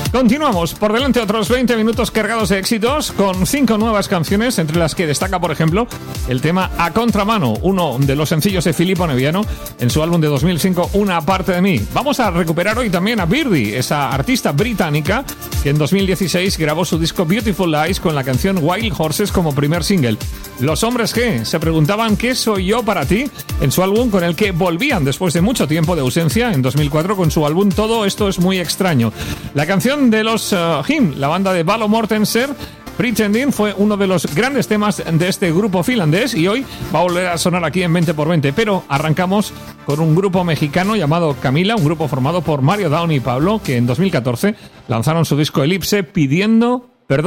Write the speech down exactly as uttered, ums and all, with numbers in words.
Continuamos, por delante otros veinte minutos cargados de éxitos con cinco nuevas canciones, entre las que destaca, por ejemplo, el tema A Contramano, uno de los sencillos de Filippo Neviano en su álbum de dos mil cinco, Una parte de mí. Vamos a recuperar hoy también a Birdie, esa artista británica que en dos mil dieciséis grabó su disco Beautiful Lies con la canción Wild Horses como primer single. Los hombres que se preguntaban ¿qué soy yo para ti? En su álbum con el que volvían después de mucho tiempo de ausencia en dos mil cuatro con su álbum Todo esto es muy extraño. La canción de los uh, Him, la banda de Valo Mortensen, Pretending, fue uno de los grandes temas de este grupo finlandés y hoy va a volver a sonar aquí en veinte por veinte, pero arrancamos con un grupo mexicano llamado Camila, un grupo formado por Mario Down y Pablo, que en dos mil catorce lanzaron su disco Elipse pidiendo